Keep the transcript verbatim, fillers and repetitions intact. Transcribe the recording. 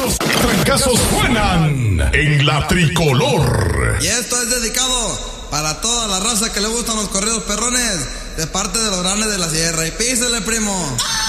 Los trancazos suenan en la tricolor. Y esto es dedicado para toda la raza que le gustan los corridos perrones, de parte de los grandes de la sierra. Y písele, primo.